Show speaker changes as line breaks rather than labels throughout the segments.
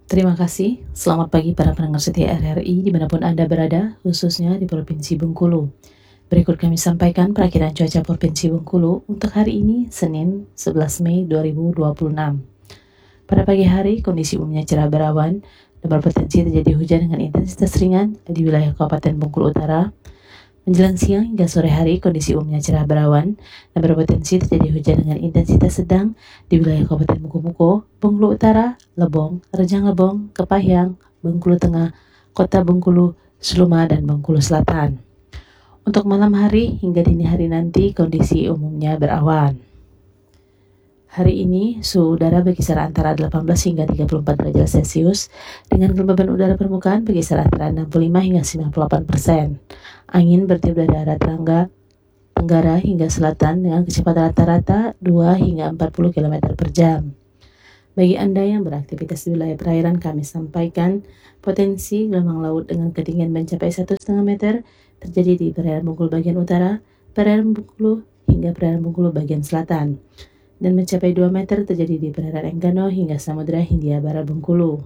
Terima kasih. Selamat pagi para pendengar setia RRI dimanapun Anda berada, khususnya di Provinsi Bengkulu. Berikut kami sampaikan perakiran cuaca Provinsi Bengkulu untuk hari ini, Senin 11 Mei 2026. Pada pagi hari, kondisi umumnya cerah berawan dan berpotensi terjadi hujan dengan intensitas ringan di wilayah Kabupaten Bengkulu Utara. Menjelang siang hingga sore hari, kondisi umumnya cerah berawan dan berpotensi terjadi hujan dengan intensitas sedang di wilayah Kabupaten Muko-Muko, Bengkulu Utara, Lebong, Rejang Lebong, Kepahyang, Bengkulu Tengah, Kota Bengkulu, Seluma, dan Bengkulu Selatan. Untuk malam hari hingga dini hari nanti, kondisi umumnya berawan. Hari ini, suhu udara berkisar antara 18 hingga 34 derajat Celcius, dengan kelembaban udara permukaan berkisar antara 65 hingga 98%. Angin bertiup dari arah tenggara hingga selatan dengan kecepatan rata-rata 2 hingga 40 km per jam. Bagi Anda yang beraktivitas di wilayah perairan, kami sampaikan potensi gelombang laut dengan ketinggian mencapai 1,5 meter terjadi di perairan Bengkulu bagian utara, perairan Bengkulu hingga perairan Bengkulu bagian selatan, dan mencapai 2 meter terjadi di perairan Enggano hingga Samudra Hindia Barat Bengkulu.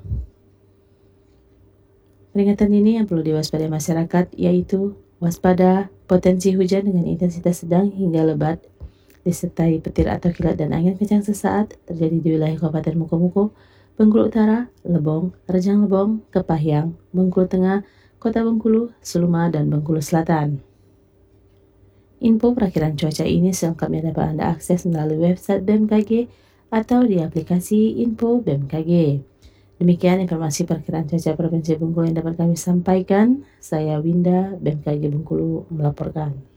Peringatan ini yang perlu diwaspadai masyarakat yaitu waspada potensi hujan dengan intensitas sedang hingga lebat disertai petir atau kilat dan angin kencang sesaat terjadi di wilayah Kabupaten Muko-Muko, Bengkulu Utara, Lebong, Rejang Lebong, Kepahyang, Bengkulu Tengah, Kota Bengkulu, Seluma, dan Bengkulu Selatan. Info perakiran cuaca ini selengkapnya dapat Anda akses melalui website BMKG atau di aplikasi Info BMKG. Demikian informasi perakiran cuaca Provinsi Bengkulu yang dapat kami sampaikan. Saya Winda, BMKG Bengkulu melaporkan.